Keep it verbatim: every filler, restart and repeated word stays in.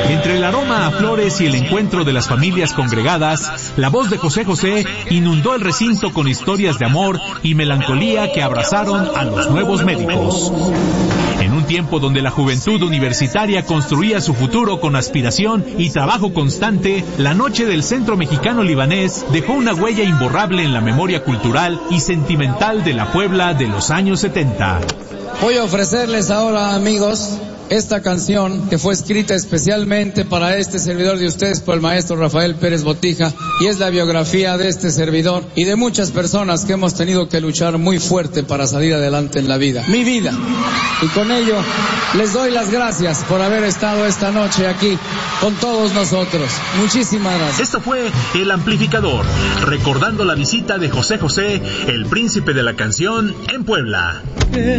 Entre el aroma a flores y el encuentro de las familias congregadas, la voz de José José inundó el recinto con historias de amor y melancolía que abrazaron a los nuevos médicos. En un tiempo donde la juventud universitaria construía su futuro con aspiración y trabajo constante, la noche del Centro Mexicano Libanés dejó una huella imborrable en la memoria cultural y sentimental de la Puebla de los años setenta. Voy a ofrecerles ahora, amigos, esta canción que fue escrita especialmente para este servidor de ustedes por el maestro Rafael Pérez Botija, y es la biografía de este servidor y de muchas personas que hemos tenido que luchar muy fuerte para salir adelante en la vida. Mi vida. Y con ello les doy las gracias por haber estado esta noche aquí con todos nosotros. Muchísimas gracias. Esto fue El Amplificador, recordando la visita de José José, el príncipe de la canción, en Puebla.